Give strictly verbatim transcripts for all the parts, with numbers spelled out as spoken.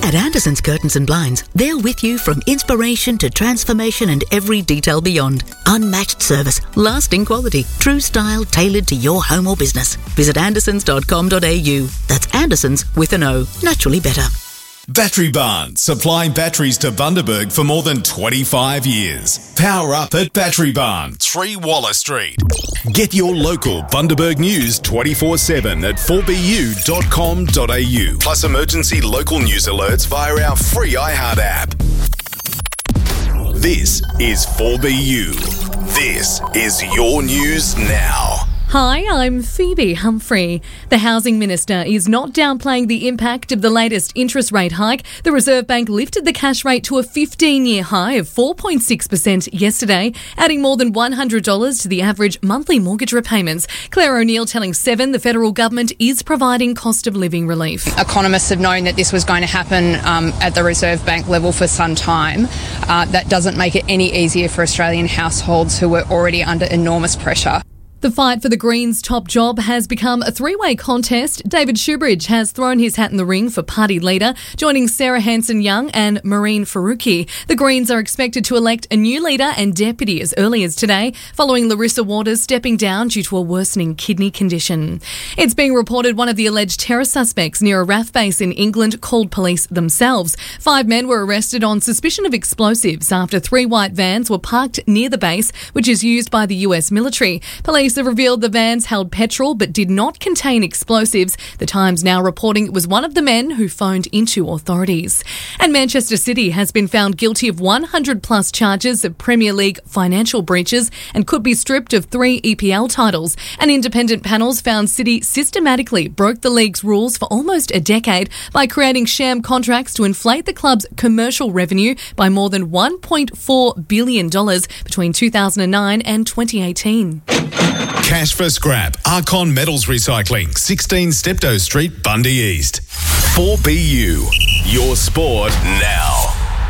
At Anderson's Curtains and Blinds, they're with you from inspiration to transformation and every detail beyond. Unmatched service, lasting quality, true style tailored to your home or business. Visit andersons dot com dot a u. That's Andersons with an O. Naturally better. Battery Barn, supplying batteries to Bundaberg for more than twenty-five years. Power up at Battery Barn, three Waller Street. Get your local Bundaberg news twenty-four seven at four b u dot com dot a u. Plus emergency local news alerts via our free iHeart app. This is four B U. This is your news now. Hi, I'm Phoebe Humphrey. The Housing Minister is not downplaying the impact of the latest interest rate hike. The Reserve Bank lifted the cash rate to a fifteen-year high of four point six percent yesterday, adding more than one hundred dollars to the average monthly mortgage repayments. Claire O'Neill telling Seven the federal government is providing cost of living relief. Economists have known that this was going to happen um, at the Reserve Bank level for some time. Uh, that doesn't make it any easier for Australian households who were already under enormous pressure. The fight for the Greens' top job has become a three-way contest. David Shoebridge has thrown his hat in the ring for party leader, joining Sarah Hanson-Young and Maureen Faruqi. The Greens are expected to elect a new leader and deputy as early as today, following Larissa Waters stepping down due to a worsening kidney condition. It's being reported one of the alleged terror suspects near a R A F base in England called police themselves. Five men were arrested on suspicion of explosives after three white vans were parked near the base, which is used by the U S military. Police have revealed the vans held petrol but did not contain explosives. The Times now reporting it was one of the men who phoned into authorities. And Manchester City has been found guilty of one hundred plus charges of Premier League financial breaches and could be stripped of three E P L titles. An independent panels found City systematically broke the league's rules for almost a decade by creating sham contracts to inflate the club's commercial revenue by more than one point four billion dollars between two thousand nine and twenty eighteen. Cash for scrap. Archon Metals Recycling, sixteen Steptoe Street, Bundy East. four B U. Your sport now.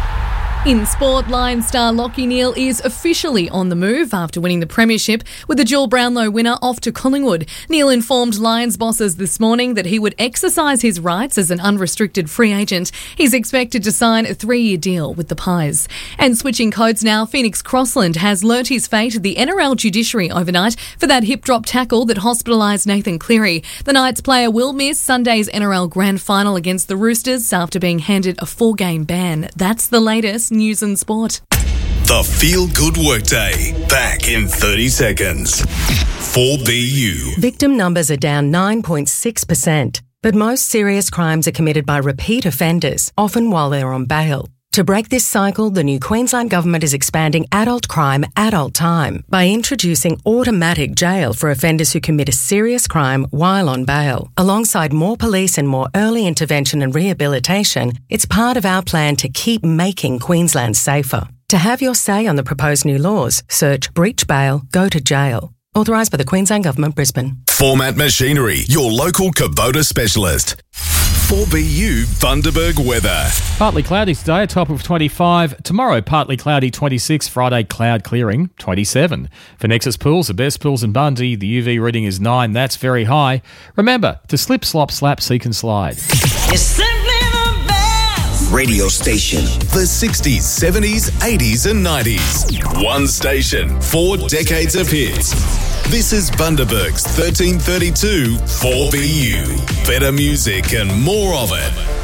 In sport, Lions star Lachie Neale is officially on the move after winning the premiership, with the dual Brownlow winner off to Collingwood. Neale informed Lions bosses this morning that he would exercise his rights as an unrestricted free agent. He's expected to sign a three-year deal with the Pies. And switching codes now, Phoenix Crossland has learnt his fate at the N R L judiciary overnight for that hip-drop tackle that hospitalised Nathan Cleary. The Knights player will miss Sunday's N R L Grand Final against the Roosters after being handed a four-game ban. That's the latest news and sport. The Feel Good Workday. Back in thirty seconds. four B U. Victim numbers are down nine point six percent, but most serious crimes are committed by repeat offenders, often while they're on bail. To break this cycle, the new Queensland Government is expanding adult crime, adult time by introducing automatic jail for offenders who commit a serious crime while on bail. Alongside more police and more early intervention and rehabilitation, it's part of our plan to keep making Queensland safer. To have your say on the proposed new laws, search Breach Bail, Go to Jail. Authorised by the Queensland Government, Brisbane. Format Machinery, your local Kubota specialist. four B U Bundaberg weather. Partly cloudy today, a top of twenty-five. Tomorrow, partly cloudy, twenty-six. Friday, cloud clearing, twenty-seven. For Nexus Pools, the best pools in Bundy, the U V reading is nine. That's very high. Remember to slip, slop, slap, seek and slide. It's simply the best radio station. The sixties, seventies, eighties and nineties. One station, four decades of hits. This is Bundaberg's thirteen thirty-two four B U. Better music and more of it.